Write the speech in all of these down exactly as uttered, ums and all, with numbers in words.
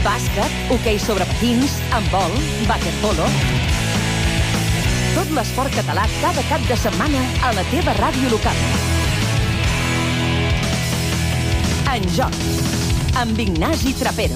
bàsquet, hoquei sobre patins, handbol, waterpolo... Tot l'esport català cada cap de setmana a la teva ràdio local. En Joc, amb Ignasi Trapero.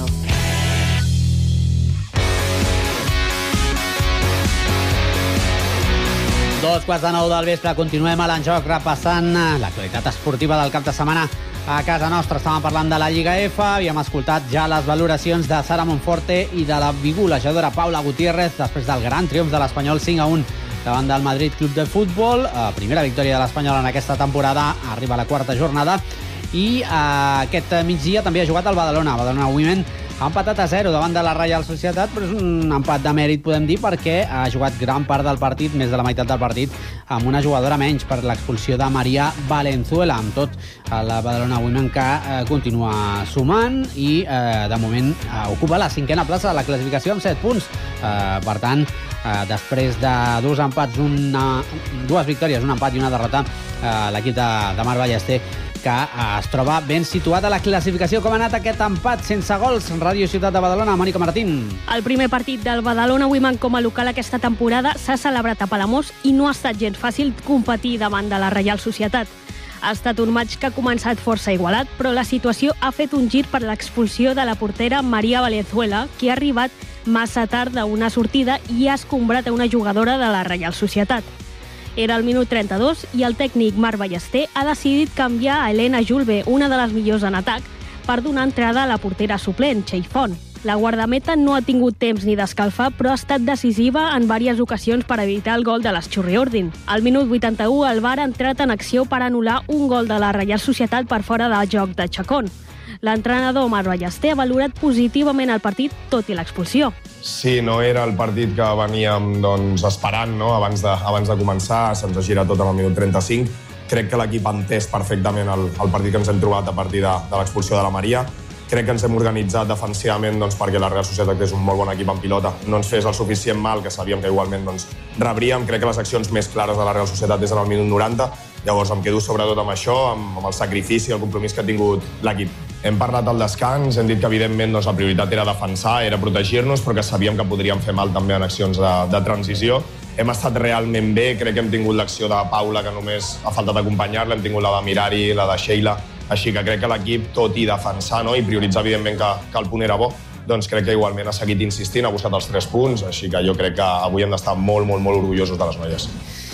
Dos quarts de nou del vespre, continuem a l'En Joc repassant l'actualitat esportiva del cap de setmana a casa nostra. Estàvem parlant de la Lliga F, havíem escoltat ja les valoracions de Sara Monforte i de la vigolejadora Paula Gutiérrez després del gran triomf de l'Espanyol cinc a un davant del Madrid Club de Futbol. Primera victòria de l'Espanyol en aquesta temporada, arriba a la quarta jornada. I eh, aquest migdia també ha jugat el Badalona. Badalona Women ha empatat a zero davant de la Reial Societat, però és un empat de mèrit, podem dir, perquè ha jugat gran part del partit, més de la meitat del partit, amb una jugadora menys per l'expulsió de Maria Valenzuela. Amb tot, la Badalona Women que eh, continua sumant i, eh, de moment, eh, ocupa la cinquena plaça de la classificació amb set punts. Eh, per tant, eh, després de dos empats, una, dues victòries, un empat i una derrota, eh, l'equip de, de Mar Ballester, que es troba ben situat a la classificació. Com ha anat aquest empat sense gols? Ràdio Ciutat de Badalona, Mònica Martín. El primer partit del Badalona Women com a local aquesta temporada s'ha celebrat a Palamós i no ha estat gens fàcil competir davant de la Reial Societat. Ha estat un maig que ha començat força igualat, però la situació ha fet un gir per l'expulsió de la portera Maria Valenzuela, que ha arribat massa tard a una sortida i ha escombrat a una jugadora de la Reial Societat. Era el minut trenta-dos i el tècnic Marc Ballester ha decidit canviar a Helena Julve, una de les millors en atac, per donar entrada a la portera suplent, Txell Font. La guardameta no ha tingut temps ni d'escalfar, però ha estat decisiva en diverses ocasions per evitar el gol de l'Schurriordin. Al minut vuitanta-u, el V A R ha entrat en acció per anul·lar un gol de la Reial Societat per fora de joc de Chacón. L'entrenador Marc Ballester ha valorat positivament el partit, tot i l'expulsió. Sí, no era el partit que veníem doncs, esperant, no? abans, de, abans de començar. Se'ns ha girat tot en el minut trenta-cinc. Crec que l'equip ha entès perfectament el, el partit que ens hem trobat a partir de, de l'expulsió de la Maria. Crec que ens hem organitzat defensivament doncs, perquè la Real Societat és un molt bon equip en pilota. No ens fes el suficient mal, que sabíem que igualment doncs, rebríem. Crec que les accions més clares de la Real Societat és en el minut noranta. Llavors em quedo sobretot amb això, amb, amb el sacrifici i el compromís que ha tingut l'equip. Hem parlat al descans, hem dit que evidentment doncs, la prioritat era defensar, era protegir-nos, però que sabíem que podríem fer mal també en accions de, de transició. Hem estat realment bé, crec que hem tingut l'acció de Paula, que només ha faltat acompanyar-la, hem tingut la de Mirari, la de Sheila, així que crec que l'equip, tot i defensar, no? i prioritzar evidentment que, que el punt era bo, doncs crec que igualment ha seguit insistint, ha buscat els tres punts, així que jo crec que avui hem d'estar molt, molt, molt orgullosos de les noies.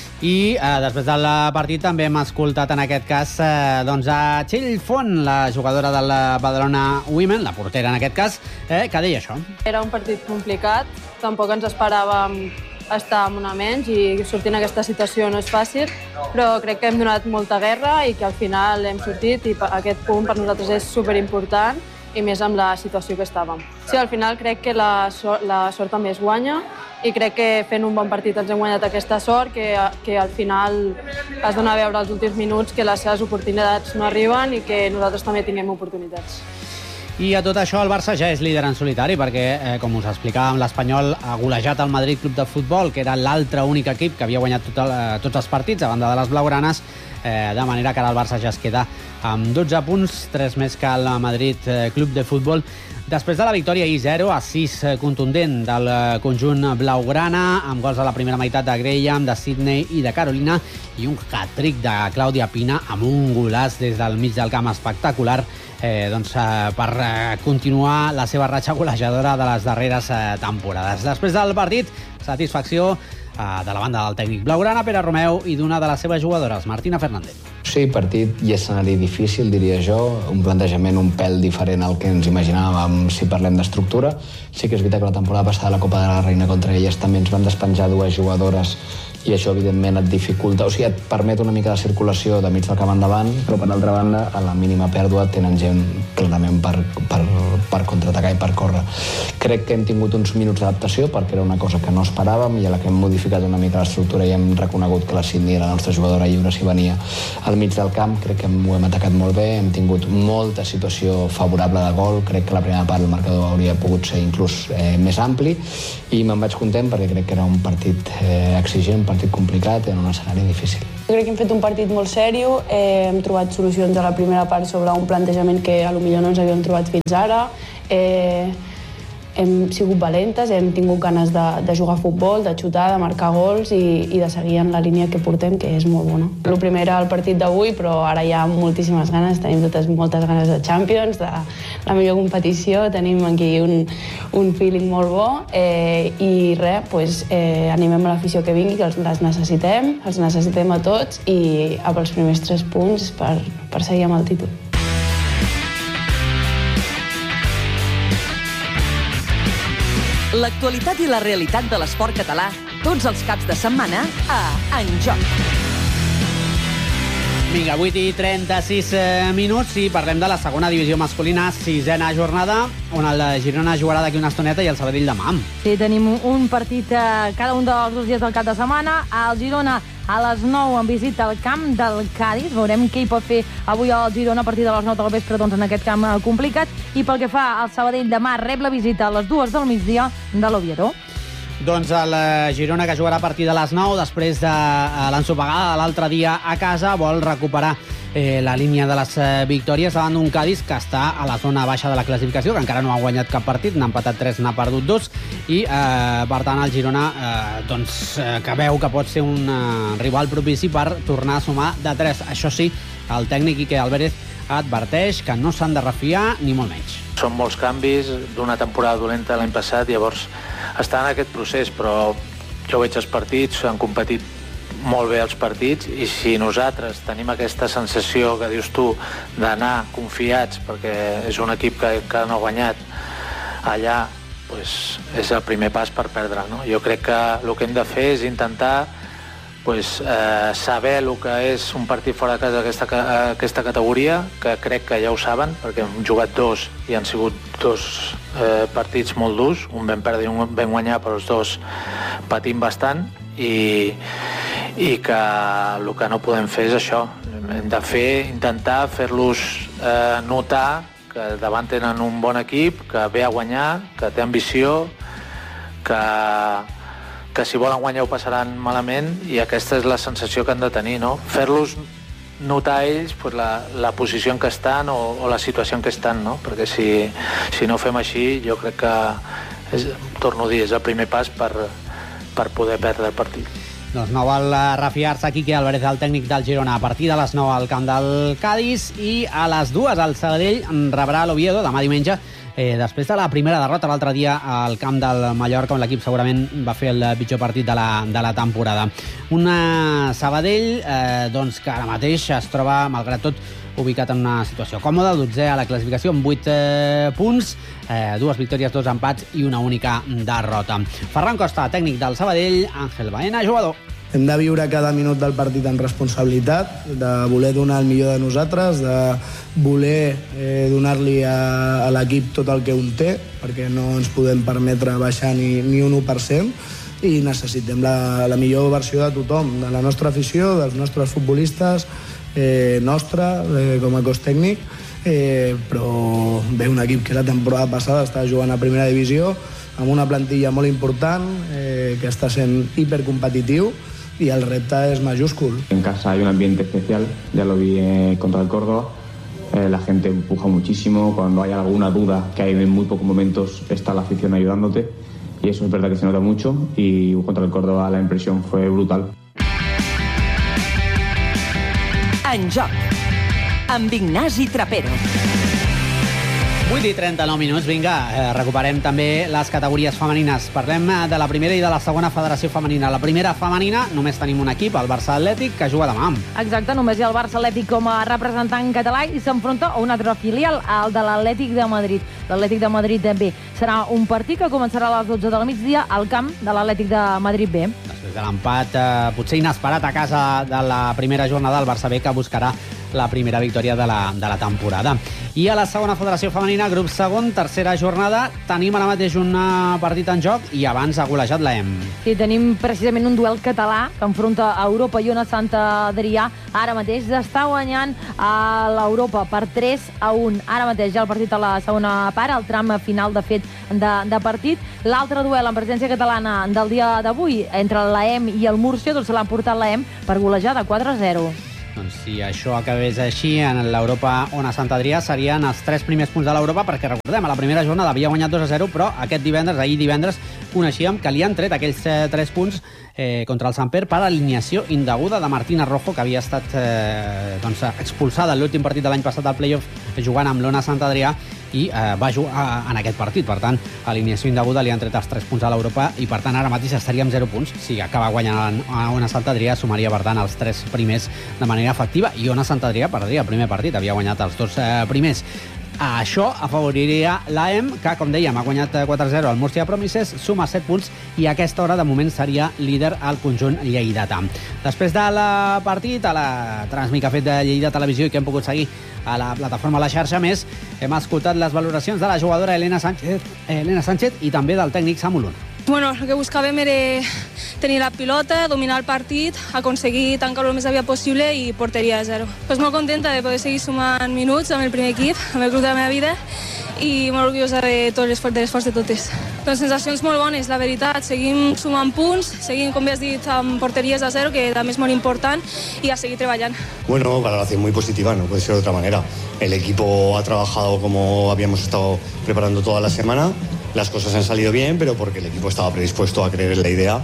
I eh, després del partit també hem escoltat en aquest cas eh, doncs a Txell Font, la jugadora del Badalona Women, la portera en aquest cas, eh, que deia això. Era un partit complicat, tampoc ens esperàvem estar amb una menys i sortir en aquesta situació no és fàcil, però crec que hem donat molta guerra i que al final hem sortit i aquest punt per nosaltres és superimportant i més amb la situació que estàvem. Sí, al final crec que la, so la sort també es guanya i crec que fent un bon partit ens hem guanyat aquesta sort, que, que al final es dona a veure els últims minuts que les seves oportunitats no arriben i que nosaltres també tinguem oportunitats. I a tot això el Barça ja és líder en solitari perquè, eh, com us explicàvem, l'Espanyol ha golejat el Madrid Club de Futbol, que era l'altre únic equip que havia guanyat tot el, eh, tots els partits a banda de les blaugranes, eh, de manera que ara el Barça ja es queda amb dotze punts, tres més que el Madrid eh, Club de Futbol. Després de la victòria i zero a sis contundent del conjunt blaugrana, amb gols a la primera meitat de Graham, de Sidney i de Carolina, i un hat-trick de Clàudia Pina amb un golaç des del mig del camp espectacular, eh, doncs, eh, per eh, continuar la seva ratxa golejadora de les darreres eh, temporades. Després del partit, satisfacció eh, de la banda del tècnic blaugrana, Pere Romeu, i d'una de les seves jugadores, Martina Fernández. Sí, partit i escenari difícil, diria jo, un plantejament un pèl diferent al que ens imaginàvem si parlem d'estructura. Sí que és veritat que la temporada passada a la Copa de la Reina contra elles també ens van despenjar dues jugadores i això evidentment et dificulta, o sigui, et permet una mica de circulació de mig del camp endavant, però per l'altra banda, a la mínima pèrdua tenen gent clarament per, per, per contraatacar i per córrer. Crec que hem tingut uns minuts d'adaptació perquè era una cosa que no esperàvem i a la que hem modificat una mica l'estructura i hem reconegut que la Sidney, la nostra jugadora lliure, s'hi venia al mig del camp. Crec que ho hem atacat molt bé, hem tingut molta situació favorable de gol, crec que la primera part del marcador hauria pogut ser inclús eh, més ampli i me'n vaig content perquè crec que era un partit eh, exigent, un partit complicat en un escenari difícil. Jo crec que hem fet un partit molt sèrio, eh, hem trobat solucions a la primera part sobre un plantejament que a lo millor no ens havíem trobat fins ara. Eh, hem sigut valentes, hem tingut ganes de, de jugar a futbol, de xutar, de marcar gols i, i de seguir en la línia que portem, que és molt bona. El primer era el partit d'avui, però ara hi ha moltíssimes ganes, tenim totes moltes ganes de Champions, de la millor competició, tenim aquí un, un feeling molt bo eh, i res, pues, eh, animem a l'afició que vingui, que els, les necessitem, els necessitem a tots i amb els primers tres punts per, per seguir amb el títol. L'actualitat i la realitat de l'esport català, tots els caps de setmana a En Joc. Vinga, vuit i trenta-sis minuts i parlem de la segona divisió masculina, sisena jornada, on el Girona jugarà d'aquí una estoneta i el Sabadell demà. Sí, tenim un partit eh, cada un dels dos dies del cap de setmana. El Girona a les nou en visita al camp del Cádiz. Veurem què hi pot fer avui el Girona a partir de les nou del vespre, doncs en aquest camp complicat. I pel que fa al Sabadell, demà rep la visita a les dues del migdia de l'Oviedo. Doncs el Girona, que jugarà a partir de les nou, després de l'ensopegada l'altre dia a casa, vol recuperar eh, la línia de les eh, victòries davant d'un Cádiz que està a la zona baixa de la classificació, que encara no ha guanyat cap partit, n'ha empatat tres, n'ha perdut dos, i eh, per tant el Girona eh, doncs, eh, que veu que pot ser un eh, rival propici per tornar a sumar de tres. Això sí, el tècnic Quique Álvarez adverteix que no s'han de refiar ni molt menys. Són molts canvis d'una temporada dolenta l'any passat, llavors està en aquest procés, però jo veig els partits, han competit molt bé els partits, i si nosaltres tenim aquesta sensació que dius tu d'anar confiats perquè és un equip que, que no ha guanyat allà, pues és el primer pas per perdre, no? Jo crec que el que hem de fer és intentar pues, eh, saber el que és un partit fora de casa d'aquesta aquesta categoria, que crec que ja ho saben, perquè hem jugat dos i han sigut dos eh, partits molt durs, un vam perdre i un vam guanyar, però els dos patim bastant, i, i que el que no podem fer és això. Hem de fer, intentar fer-los eh, notar que davant tenen un bon equip, que ve a guanyar, que té ambició, que que si volen guanyar ho passaran malament, i aquesta és la sensació que han de tenir, no? Fer-los notar a ells pues, la, la posició en què estan o, o la situació en què estan, no? Perquè si, si no ho fem així, jo crec que, és, torno a dir, és el primer pas per, per poder perdre el partit. Doncs no vol refiar-se Quique Álvarez, el tècnic del Girona, a partir de les nou al camp del Cádiz, i a les dues el Sabadell rebrà l'Oviedo demà diumenge, Eh, després de la primera derrota l'altre dia al camp del Mallorca, on l'equip segurament va fer el pitjor partit de la, de la temporada. Una Sabadell eh, doncs, que ara mateix es troba, malgrat tot, ubicat en una situació còmoda, dotzè a la classificació amb vuit eh, punts, eh, dues victòries, dos empats i una única derrota. Ferran Costa, tècnic del Sabadell, Àngel Baena, jugador. Hem de viure cada minut del partit amb responsabilitat, de voler donar el millor de nosaltres, de voler eh, donar-li a, a l'equip tot el que un té, perquè no ens podem permetre baixar ni, ni un u per cent, i necessitem la, la millor versió de tothom, de la nostra afició, dels nostres futbolistes, eh, nostra, eh, com a cos tècnic, eh, però ve un equip que la temporada passada està jugant a primera divisió, amb una plantilla molt important, eh, que està sent hipercompetitiu, y el repte es mayúsculo. En casa hay un ambiente especial, ya lo vi eh, contra el Córdoba, eh, la gente empuja muchísimo, cuando hay alguna duda, que hay en muy pocos momentos, está la afición ayudándote, y eso es verdad que se nota mucho, y contra el Córdoba la impresión fue brutal. En Joc, amb Ignasi Trapero. vuit i trenta-nou minuts, vinga, eh, recuperem també les categories femenines. Parlem de la primera i de la segona federació femenina. La primera femenina, només tenim un equip, el Barça Atlètic, que juga demà. Exacte, només hi ha el Barça Atlètic com a representant català i s'enfronta a un altre filial, el de l'Atlètic de Madrid. L'Atlètic de Madrid també serà un partit que començarà a les dotze del migdia al camp de l'Atlètic de Madrid B. Després de l'empat, eh, potser inesperat a casa de la primera jornada, el Barça B, que buscarà la primera victòria de la, de la temporada. I a la segona federació femenina, grup segon, tercera jornada, tenim ara mateix un partit en joc i abans ha golejat l'E M. Sí, tenim precisament un duel català que enfronta a Europa i una Sant Adrià. Ara mateix està guanyant a l'Europa per tres a un. Ara mateix ja el partit a la segona part, el tram final de fet de, de partit. L'altre duel en presència catalana del dia d'avui entre l'E M i el Múrcia, doncs se l'ha portat l'E M per golejar de quatre a zero. Doncs si això acabés així, en l'Europa Ona Sant Adrià serien els tres primers punts de l'Europa, perquè recordem, a la primera jornada havia guanyat dos a zero, però aquest divendres, ahir divendres, coneixíem que li han tret aquells eh, tres punts eh, contra el Samper per alineació indeguda de Martina Rojo, que havia estat eh, doncs, expulsada en l'últim partit de l'any passat al playoff jugant amb l'Ona Sant Adrià i eh, va jugar en aquest partit. Per tant, alineació indeguda, li han tret els tres punts a l'Europa i, per tant, ara mateix estaria amb zero punts. Si acaba guanyant a Ona Sant Adrià, sumaria, per tant, els tres primers de manera efectiva i Ona Sant Adrià perdria el primer partit. Havia guanyat els dos eh, primers. Això afavoriria l'A E M, que, com dèiem, ha guanyat quatre a zero al Murcia Promises, suma set punts i a aquesta hora, de moment, seria líder al conjunt lleidatà. Després del partit, a la transmissió que ha fet de Lleida Televisió i que hem pogut seguir a la plataforma La Xarxa Més, hem escoltat les valoracions de la jugadora Elena Sánchez, Elena Sánchez i també del tècnic Samu Luna. Bueno, lo que buscàvem era tenir la pilota, dominar el partit, aconseguir tancar-lo el més aviat possible i porteria a zero. Pues molt contenta de poder seguir sumant minuts amb el primer equip, amb el club de la meva vida, i molt orgullosa de tot l'esforç de, l'esforç de totes. Doncs sensacions molt bones, la veritat. Seguim sumant punts, seguim, com bé has dit, amb porteries a zero, que també és molt important, i a seguir treballant. Bueno, valoración muy positiva, no puede ser de otra manera. El equipo ha trabajado como habíamos estado preparando toda la semana. Las cosas han salido bien, pero porque el equipo estaba predispuesto a creer en la idea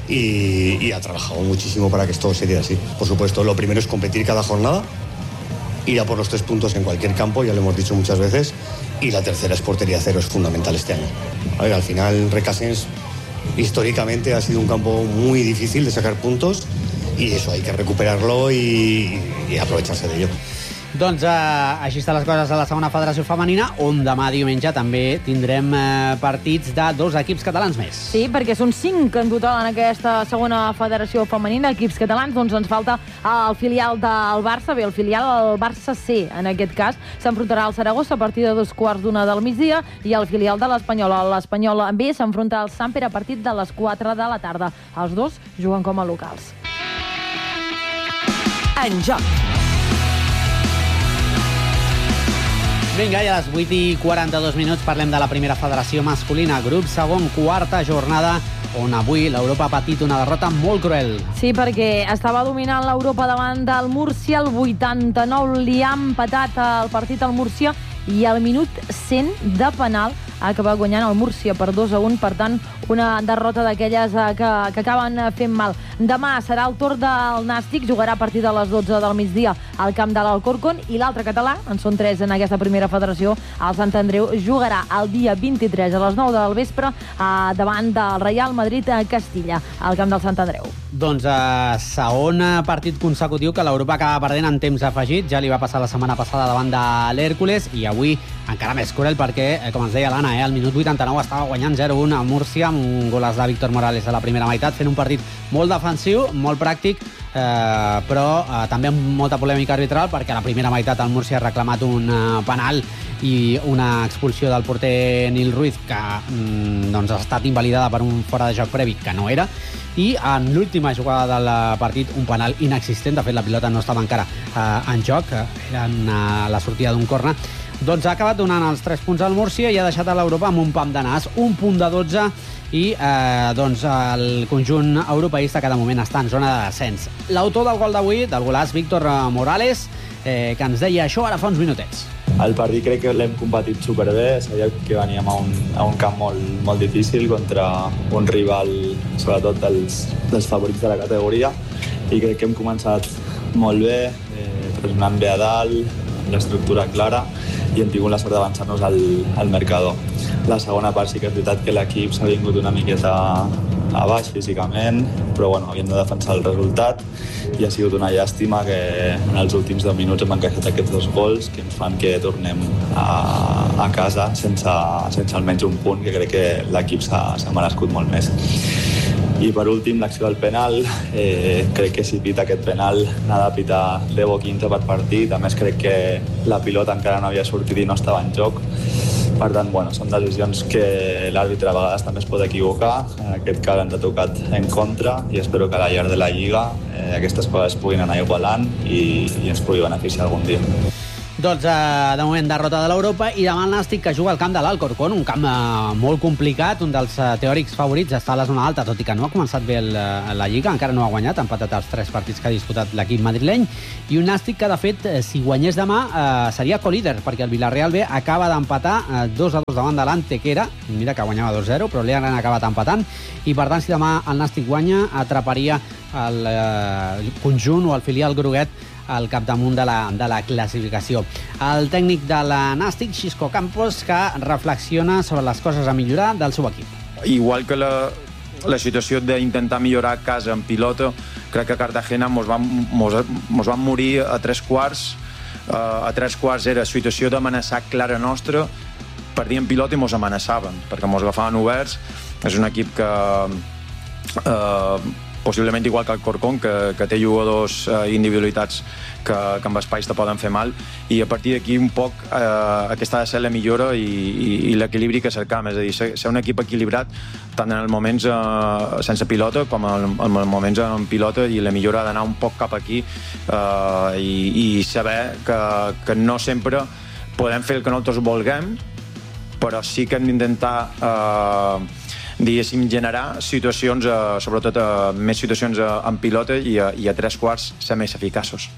y, y ha trabajado muchísimo para que esto se diera así. Por supuesto, lo primero es competir cada jornada, ir a por los tres puntos en cualquier campo, ya lo hemos dicho muchas veces, y la tercera es portería cero, es fundamental este año. A ver, al final Recasens históricamente ha sido un campo muy difícil de sacar puntos y eso hay que recuperarlo y, y aprovecharse de ello. Doncs eh, així estan les coses a la segona federació femenina, on demà diumenge també tindrem eh, partits de dos equips catalans més. Sí, perquè són cinc en total en aquesta segona federació femenina, equips catalans. Doncs ens falta el filial del Barça, bé, el filial del Barça C, en aquest cas, s'enfrontarà al Saragossa a partir de dos quarts d'una del migdia, i el filial de l'Espanyol, l'Espanyol B, s'enfronta al Samper a partir de les quatre de la tarda. Els dos juguen com a locals. En joc. Vinga, i a les vuit i quaranta-dos minuts parlem de la primera federació masculina, grup segon, quarta jornada, on avui l'Europa ha patit una derrota molt cruel. Sí, perquè estava dominant l'Europa davant del Múrcia, el vuitanta-nou li ha empatat el partit al Múrcia i al minut cent de penal ha acabat guanyant el Múrcia per dos a un, per tant, una derrota d'aquelles que, que acaben fent mal. Demà serà el torn del Nàstic, jugarà a partir de les dotze del migdia al camp de l'Alcorcón, i l'altre català, en són tres en aquesta primera federació, el Sant Andreu, jugarà el dia vint-i-tres a les nou del vespre eh, davant del Real Madrid a Castilla, al camp del Sant Andreu. Doncs eh, segon partit consecutiu que l'Europa acaba perdent en temps afegit. Ja li va passar la setmana passada davant de l'Hèrcules i avui encara més cruel perquè, eh, com ens deia l'Anna, eh, al minut vuitanta-nou estava guanyant zero a un a Múrcia amb un golaç de Víctor Morales a la primera meitat, fent un partit molt defensiu, molt pràctic, eh, però eh, també amb molta polèmica arbitral, perquè a la primera meitat el Múrcia ha reclamat un eh, penal i una expulsió del porter Nil Ruiz que mm, doncs ha estat invalidada per un fora de joc previ que no era, i en l'última jugada del partit un penal inexistent. De fet, la pilota no estava encara eh, en joc, era en uh, la sortida d'un corner. Doncs ha acabat donant els tres punts al Múrcia i ha deixat a l'Europa amb un pam de nas, un punt de dotze, i eh, doncs el conjunt europeista que de moment està en zona de descens. L'autor del gol d'avui, del golaç, Víctor Morales, eh, que ens deia això ara fa uns minutets. El partit crec que l'hem competit superbé, sabia que veníem a un, a un camp molt, molt difícil contra un rival, sobretot dels, dels favorits de la categoria, i crec que hem començat molt bé, eh, pressionant bé a dalt, l'estructura clara, i hem tingut la sort d'avançar-nos al, al marcador. La segona part sí que és veritat que l'equip s'ha vingut una miqueta a baix físicament, però bueno, havíem de defensar el resultat i ha sigut una llàstima que en els últims deu minuts hem encaixat aquests dos gols que ens fan que tornem a, a casa sense, sense almenys un punt, que crec que l'equip s'ha merescut molt més. I per últim, l'acció del penal, eh, crec que si pita aquest penal n'ha de pitar deu o quinze per partit. A més, crec que la pilota encara no havia sortit i no estava en joc. Per tant, bueno, són decisions que l'àrbitre a vegades també es pot equivocar. En aquest cas ens ha tocat en contra i espero que a la llarg de la Lliga eh, aquestes coses puguin anar igualant i, i ens pugui beneficiar algun dia. dotze de moment derrota de l'Europa i demà el Nàstic que juga al camp de l'Alcorcón, un camp eh, molt complicat, un dels eh, teòrics favorits està a la zona alta, tot i que no ha començat bé el, la Lliga, encara no ha guanyat, ha empatat els tres partits que ha disputat l'equip madrileny, i un Nàstic que de fet, eh, si guanyés demà, eh, seria colíder, perquè el Villarreal B acaba d'empatar eh, dos a dos davant de l'Antequera, mira que guanyava dos a zero, però li han acabat empatant, i per tant, si demà el Nàstic guanya, atraparia el eh, conjunt o el filial groguet al capdamunt de la, de la classificació. El tècnic de la Nàstic, Xisco Campos, que reflexiona sobre les coses a millorar del seu equip. Igual que la, la situació d'intentar millorar a casa en pilota, crec que a Cartagena mos van, mos, mos van morir a tres quarts. Uh, a tres quarts era situació d'amenaçar clara nostra, perdien pilota i mos amenaçaven, perquè mos agafaven oberts. És un equip que... Uh, possiblement igual que el Corcón, que, que té jugadors eh, individualitats que, que amb espais te poden fer mal, i a partir d'aquí un poc eh, aquesta ha de ser la millora i, i, i l'equilibri que cercam, és a dir, ser, ser un equip equilibrat tant en els moments eh, sense pilota com en, en els moments en pilota, i la millora ha d'anar un poc cap aquí eh, i, i saber que, que no sempre podem fer el que nosaltres vulguem, però sí que hem d'intentar eh, diguéssim, generar situacions, eh, sobretot eh, més situacions eh, en pilota i, eh, i a tres quarts ser més eficaços.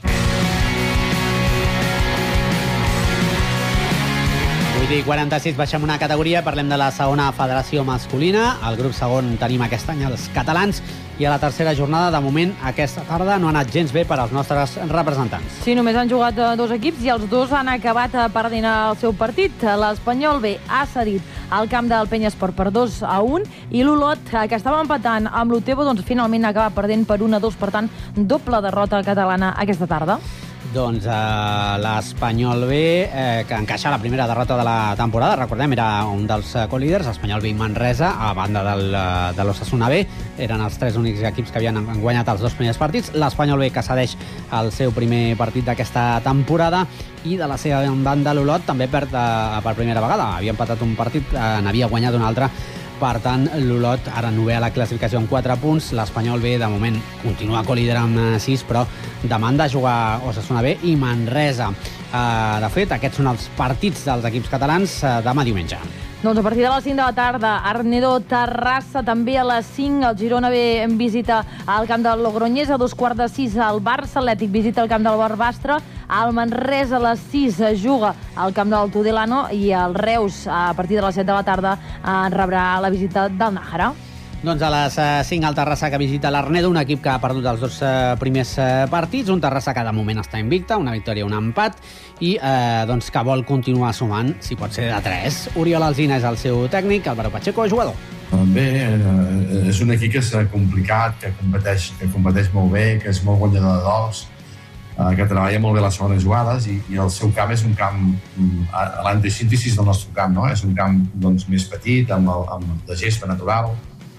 vuit i quaranta-sis, baixem una categoria, parlem de la segona federació masculina. Al grup segon tenim aquest any els catalans, i a la tercera jornada, de moment, aquesta tarda no ha anat gens bé per als nostres representants. Sí, només han jugat dos equips i els dos han acabat perdent el seu partit. L'Espanyol B ha cedit al camp del Penyesport per dos a un i l'Olot, que estava empatant amb l'Utebo, doncs finalment acaba perdent per un a dos, per tant, doble derrota catalana aquesta tarda. Doncs eh, l'Espanyol B, eh, que encaixa la primera derrota de la temporada, recordem, era un dels eh, co-líders, Espanyol B i Manresa, a banda del, de l'Osasuna B, eren els tres únics equips que havien guanyat els dos primers partits. L'Espanyol B que cedeix el seu primer partit d'aquesta temporada, i de la seva banda l'Olot també perd eh, per primera vegada. Havia empatat un partit, eh, n'havia guanyat un altre. Per tant, l'Olot ara novè a la classificació amb quatre punts. L'Espanyol B, de moment, continua co-líder amb sis, però demà han de jugar Osasuna B i Manresa. Uh, de fet, aquests són els partits dels equips catalans uh, demà diumenge. Doncs a partir de les cinc de la tarda, Arnedo Terrassa, també a les cinc, el Girona B en visita al camp del Logroñés, a dos quarts de sis el Barça Atlètic visita el camp del Barbastre, el Manresa a les sis juga al camp del Tudelano, i el Reus a partir de les set de la tarda rebrà la visita del Nájera. Doncs a les cinc el Terrassa que visita l'Arnedo, un equip que ha perdut els dos eh, primers eh, partits, un Terrassa que de moment està invicta, una victòria, un empat, i eh, doncs que vol continuar sumant, si pot ser de tres. Oriol Alsina és el seu tècnic, Álvaro Pacheco, jugador. Bé, eh, és un equip que és complicat, que competeix, que competeix molt bé, que és molt guanyador de dos, eh, que treballa molt bé les segones jugades, i, i el seu camp és un camp, l'antisíntesis del nostre camp, no? És un camp doncs, més petit, amb, el, amb la gespa natural,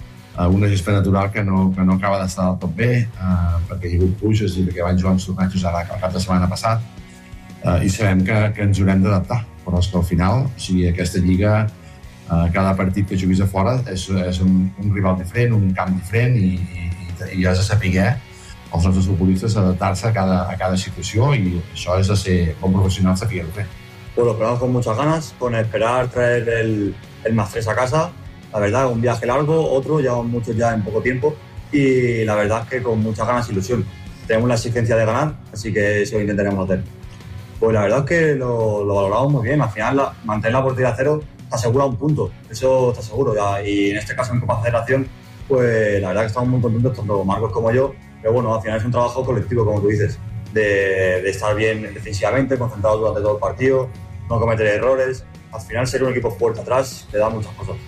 una gespa natural que no, que no acaba d'estar del tot bé, eh, perquè hi ha hagut pluges i perquè van jugar uns tornejos ara el cap de setmana passat, eh, i sabem que, que ens haurem d'adaptar, però és que al final, o sigui, aquesta lliga, eh, cada partit que juguis a fora és, és un, un rival diferent, un camp diferent, i, i, i has de saber els nostres futbolistes adaptar-se a cada, a cada situació, i això és de ser com professionals de fer-ho fer. Pues lo esperamos con muchas ganas, con esperar traer el, el más tres a casa. La verdad, un viaje largo, otro, llevamos muchos ya en poco tiempo, y la verdad es que con muchas ganas y ilusión. Tenemos la exigencia de ganar, así que eso lo intentaremos hacer. Pues la verdad es que lo, lo valoramos muy bien. Al final, la, mantener la portería a cero te asegura un punto, eso está seguro. Ya. Y en este caso, en Copa Federación, pues la verdad que estamos muy contentos, tanto Marcos como yo. Pero bueno, al final es un trabajo colectivo, como tú dices, de, de estar bien defensivamente, concentrado durante todo el partido, no cometer errores. Al final, ser un equipo fuerte atrás le da muchas cosas.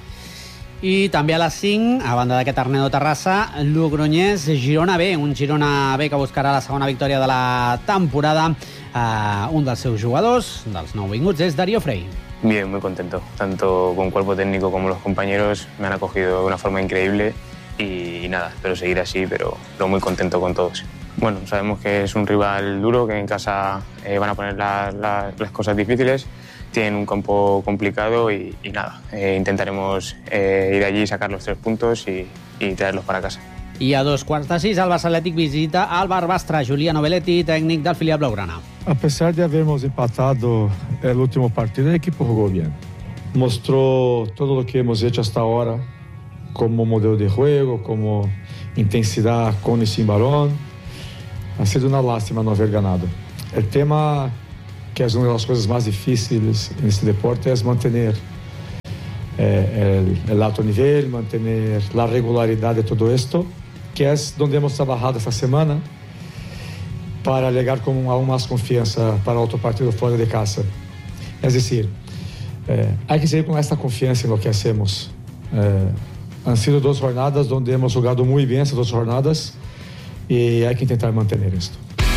I també a les cinc, a banda d'aquest Arnedo Terrassa, Logroñés Girona B, un Girona B que buscarà la segona victòria de la temporada. Uh, un dels seus jugadors, dels nouvinguts, és Darío Frey. Bien, muy contento. Tanto con cuerpo técnico como los compañeros me han acogido de una forma increíble y, y nada, espero seguir así, pero, pero muy contento con todos. Bueno, sabemos que es un rival duro, que en casa eh, van a poner la, la, las cosas difíciles. Tienen un campo complicado y, y nada, eh, intentaremos eh, ir allí, sacar los tres puntos y, y traerlos para casa. I a dos quarts de sis el Barça Atlètic visita el Barbastre. Juliano Belletti, tècnic del filial blaugrana. A pesar de habermos empatado el último partido, el equipo jugó bien. Mostró todo lo que hemos hecho hasta ahora como modelo de juego, como intensidad con y sin balón. Ha sido una lástima no haber ganado. El tema, que es una de las cosas más difíciles en este deporte, es mantener eh, el, el alto nivel, mantener la regularidad de todo esto, que es donde hemos trabajado esta semana para llegar con aún más confianza para otro partido fuera de casa. Es decir, eh, hay que seguir con esta confianza en lo que hacemos. Eh, han sido dos jornadas donde hemos jugado muy bien esas dos jornadas y hay que intentar mantener esto.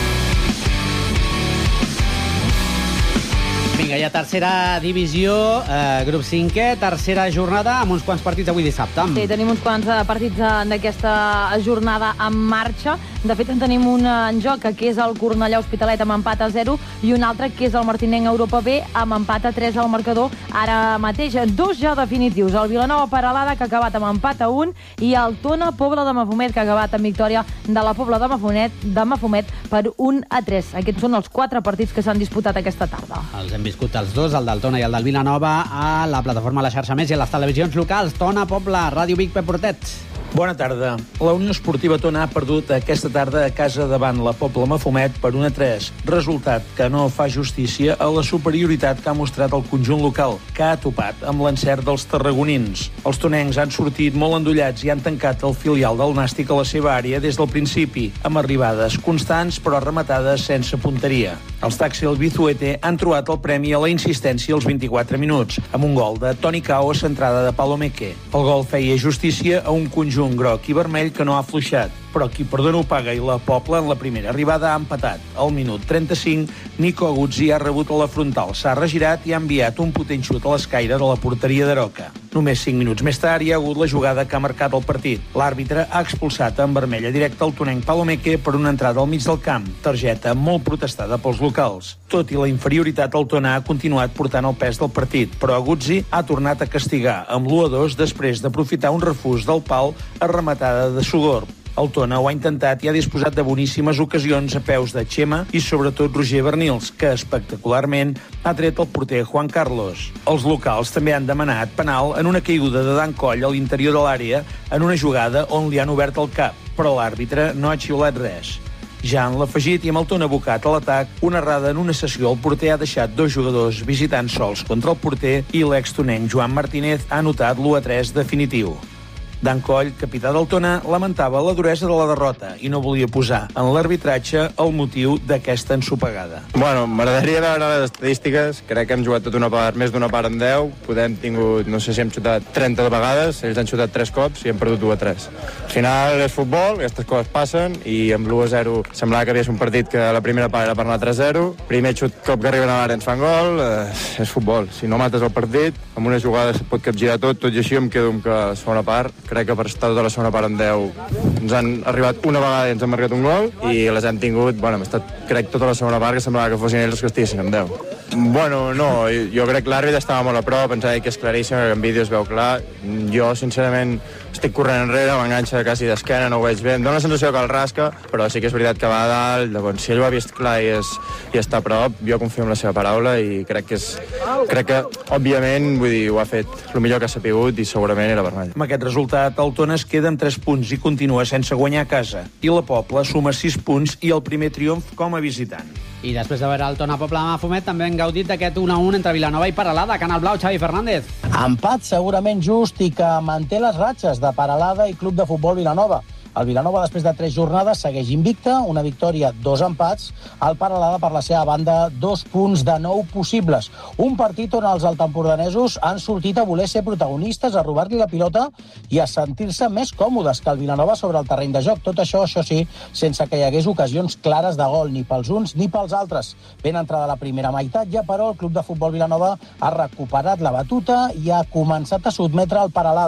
Vinga, hi ha tercera divisió, eh, grup cinquè, tercera jornada, amb uns quants partits avui dissabte. Sí, tenim uns quants partits d'aquesta jornada en marxa. De fet, en tenim un en joc, que és el Cornellà Hospitalet amb empat a zero, i un altre que és el Martinenc Europa B amb empat a tres al marcador ara mateix. Dos ja definitius, el Vilanova Peralada, que ha acabat amb empat a un, i el Tona Pobla de Mafumet, que ha acabat amb victòria de la Pobla de Mafumet, de Mafumet per un a tres. Aquests són els quatre partits que s'han disputat aquesta tarda. Els hem viscut els dos, el del Tona i el del Vilanova, a la plataforma La Xarxa Més i a les televisions locals. Tona, Pobla, Ràdio Vic, Pep Portet. Bona tarda. La Unió Esportiva Tona ha perdut aquesta tarda a casa davant la Pobla Mafumet per un a tres. Resultat que no fa justícia a la superioritat que ha mostrat el conjunt local, que ha topat amb l'encert dels tarragonins. Els tonencs han sortit molt endollats i han tancat el filial del Nàstic a la seva àrea des del principi, amb arribades constants però rematades sense punteria. Els Taxi el Bizuete han trobat el premi a la insistència als vint-i-quatre minuts, amb un gol de Toni Cao a centrada de Palomeque. El gol feia justícia a un conjunt groc i vermell que no ha afluixat, però qui perdona ho paga, i la Pobla en la primera arribada ha empatat. Al minut trenta-cinc, Nico Aguzzi ha rebut a la frontal, s'ha regirat i ha enviat un potent xut a l'escaire de la porteria d'Aroca. Només cinc minuts més tard hi ha hagut la jugada que ha marcat el partit. L'àrbitre ha expulsat en vermella directa el tonenc Palomeque per una entrada al mig del camp, targeta molt protestada pels locals. Tot i la inferioritat, el Tona ha continuat portant el pes del partit, però Aguzzi ha tornat a castigar amb l'u a dos després d'aprofitar un refús del pal a rematada de Sogorb. El Tona ho ha intentat i ha disposat de boníssimes ocasions a peus de Xema i sobretot Roger Bernils, que espectacularment ha tret el porter Juan Carlos. Els locals també han demanat penal en una caiguda de Dan Coll a l'interior de l'àrea en una jugada on li han obert el cap, però l'àrbitre no ha xiulat res. Ja en l'afegit i amb el Tona abocat a l'atac, una errada en una sessió, el porter ha deixat dos jugadors visitants sols contra el porter i l'ex-tonenc Joan Martínez ha anotat l'u a tres definitiu. Dan Coll, capità del Tona, lamentava la duresa de la derrota i no volia posar en l'arbitratge el motiu d'aquesta ensopegada. Bueno, m'agradaria veure les estadístiques. Crec que hem jugat tota una part, més d'una part en deu. Podem tingut, no sé si hem xutat trenta vegades, ells han xutat tres cops i hem perdut u a tres. Al final és futbol, aquestes coses passen, i amb l'u a zero semblava que havia un partit que la primera part era per anar tres a zero. Primer xut, cop que arriben a l'àrea ens fan gol. Eh, és futbol. Si no mates el partit, amb una jugada es pot capgirar tot, tot i així em quedo amb que la segona part, crec que per estar tota la segona part en deu ens han arribat una vegada i ens han marcat un gol i les hem tingut, bueno, hem estat, crec, tota la segona part que semblava que fossin ells els que estiguessin en deu. Bueno, no, jo crec que l'àrbit estava molt a prop, pensava que és claríssim, que en vídeo es veu clar. Jo, sincerament, estic corrent enrere, m'enganxa quasi d'esquena, no ho veig bé. Em dóna la sensació que el rasca, però sí que és veritat que va a dalt. Llavors, si ell ho ha vist clar i, és, i està a prop, jo confio en la seva paraula i crec que és... Crec que, òbviament, vull dir, ho ha fet el millor que ha sapigut i segurament era vermell. Amb aquest resultat, el Tona es queda amb tres punts i continua sense guanyar a casa. I la Pobla suma sis punts i el primer triomf com a visitant. I després de veure el Tona Pobla de Mafumet, també hem gaudit d'aquest un a un entre Vilanova i Peralada. Canal Blau, Xavi Fernández. Empat segurament just i que manté les ratxes de Peralada i Club de Futbol Vilanova. El Vilanova, després de tres jornades, segueix invicte, una victòria, dos empats. El Peralada, per la seva banda, dos punts de nou possibles. Un partit on els altempordanesos han sortit a voler ser protagonistes, a robar-li la pilota i a sentir-se més còmodes que el Vilanova sobre el terreny de joc. Tot això, això sí, sense que hi hagués ocasions clares de gol, ni pels uns ni pels altres. Ben entrada la primera meitat, ja però el Club de Futbol Vilanova ha recuperat la batuta i ha començat a sotmetre el Peralada.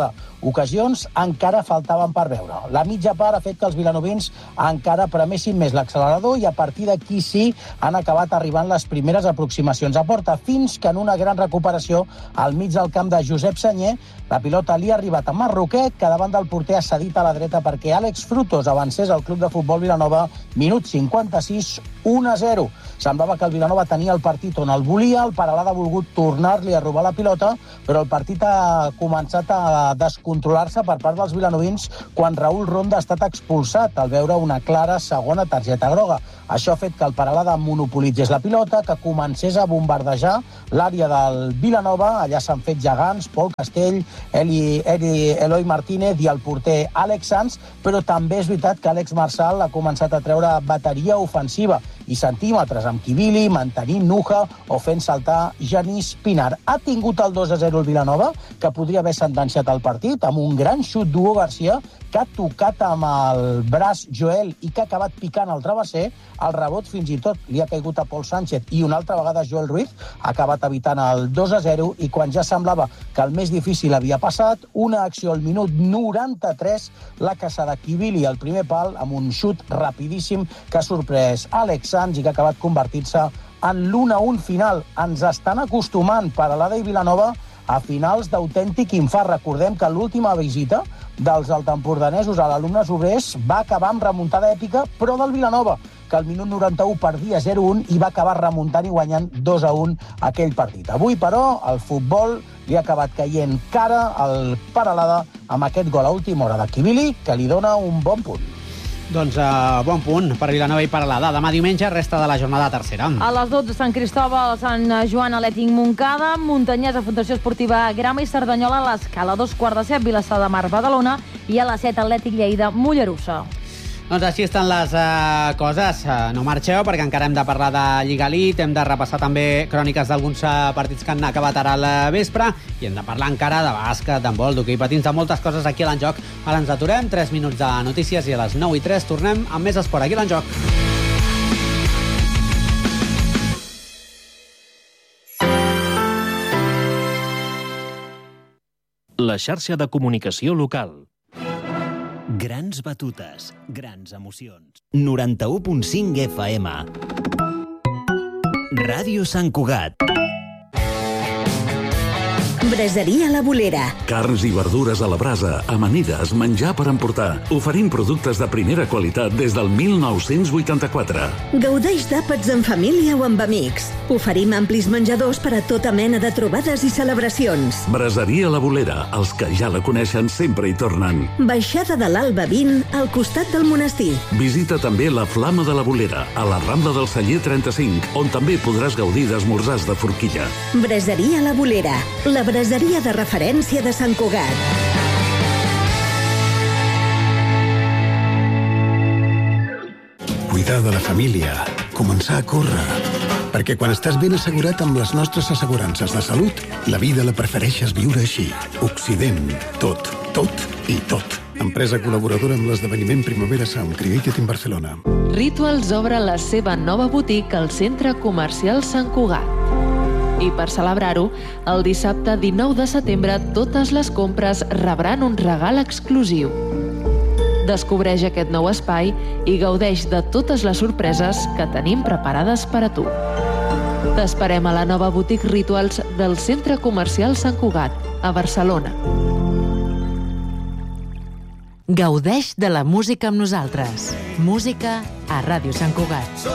ocasions encara faltaven per veure. La mitja part ha fet que els vilanovins encara premessin més l'accelerador i a partir d'aquí sí han acabat arribant les primeres aproximacions a porta, fins que en una gran recuperació al mig del camp de Josep Senyer la pilota li ha arribat a Marroquet, que davant del porter ha cedit a la dreta perquè Àlex Frutos avancés al Club de Futbol Vilanova, minut cinquanta-sis, u a zero. Semblava que el Vilanova tenia el partit on el volia, el Peralada ha volgut tornar-li a robar la pilota, però el partit ha començat a descontrolar-se per part dels vilanovins quan Raül Ronda ha estat expulsat al veure una clara segona targeta groga. Això ha fet que el Peralada monopolitzés la pilota, que comencés a bombardejar l'àrea del Vilanova. Allà s'han fet gegants, Pol Castell, Eli, Eli, Eloi Martínez i el porter Àlex Sanz, però també és veritat que Àlex Marçal ha començat a treure bateria ofensiva i centímetres amb Kivili, mantenint Nuja o fent saltar Genís Pinar. Ha tingut el dos a zero el Vilanova, que podria haver sentenciat el partit, amb un gran xut d'Hugo García, que ha tocat amb el braç Joel i que ha acabat picant el travesser. El rebot fins i tot li ha caigut a Pol Sánchez i una altra vegada Joel Ruiz ha acabat evitant el dos a zero i quan ja semblava que el més difícil havia passat, una acció al minut noranta-tres, la caçada de Kivili al primer pal amb un xut rapidíssim que ha sorprès Àlex Sanz i que ha acabat convertint-se en l'u a un final. Ens estan acostumant Peralada i Vilanova a finals d'autèntic infart. Recordem que l'última visita dels altempordanesos a l'Alumnes Obrers va acabar amb remuntada èpica, però del Vilanova, que al minut noranta-u perdia zero a un i va acabar remuntant i guanyant dos a un aquell partit. Avui, però, el futbol li ha acabat caient cara al Peralada amb aquest gol a última hora de Kivili, que li dona un bon punt. Doncs uh, bon punt per Vilanova i Peralada. Demà diumenge, resta de la jornada tercera. A les dotze, Sant Cristòbal, Sant Joan, Atlètic Montcada, Muntanyesa, Fundació Esportiva Grama i Cerdanyola, a l'Escala, dos quarts de set, Vilassar de Mar, Badalona, i a les set, Atlètic Lleida, Mollerussa. Doncs així estan les uh, coses. Uh, no marxeu, perquè encara hem de parlar de Lliga Elite, hem de repassar també cròniques d'alguns uh, partits que han acabat ara al vespre, i hem de parlar encara de bàsquet, d'handbol, d'hoquei patins, de moltes coses aquí a l'Enjoc. Ara ens aturem, tres minuts de notícies, i a les nou i tres tornem amb més esport aquí a l'Enjoc. La xarxa de comunicació local. Grans batutes, grans emocions. noranta-u punt cinc F M. Ràdio Sant Cugat. Braseria La Bolera. Carns i verdures a la brasa, amanides, menjar per emportar. Oferim productes de primera qualitat des del mil nou-cents vuitanta-quatre. Gaudeix d'àpats en família o amb amics. Oferim amplis menjadors per a tota mena de trobades i celebracions. Braseria La Bolera. Els que ja la coneixen sempre hi tornen. Baixada de l'Alba vint, al costat del monestir. Visita també la Flama de la Bolera, a la Rambla del Celler trenta-cinc, on també podràs gaudir d'esmorzars de forquilla. Braseria La Bolera. La braseria de referència de Sant Cugat. Cuidar de la família, començar a córrer. Perquè quan estàs ben assegurat amb les nostres assegurances de salut, la vida la prefereixes viure així. Occident, tot, tot i tot. Empresa col·laboradora amb l'esdeveniment Primavera Sound Created in Barcelona. Rituals obre la seva nova botiga al Centre Comercial Sant Cugat. I per celebrar-ho, el dissabte dinou de setembre totes les compres rebran un regal exclusiu. Descobreix aquest nou espai i gaudeix de totes les sorpreses que tenim preparades per a tu. T'esperem a la nova botiga Rituals del Centre Comercial Sant Cugat, a Barcelona. Gaudeix de la música amb nosaltres. Música a Ràdio Sant Cugat.